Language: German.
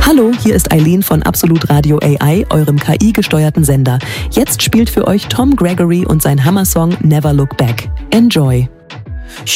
Hallo, hier ist Eileen von Absolut Radio AI, eurem KI-gesteuerten Sender. Jetzt spielt für euch Tom Gregory und sein Hammersong Never Look Back. Enjoy!